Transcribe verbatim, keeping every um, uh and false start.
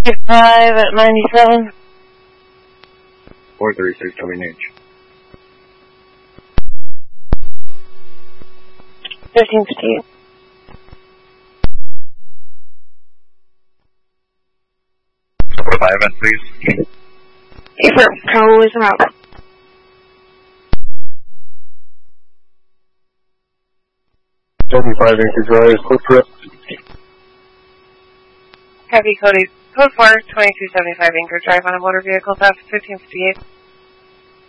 five at ninety-seven. four thirty-six W H. fifteen fifty-eight. Support by event, please. Affirm, Cowboys are out. seventy-five Anchor Drive, code for it. Copy, Cody. Code four, twenty-two seventy-five Anchor Drive on a motor vehicle theft, fifteen fifty-eight.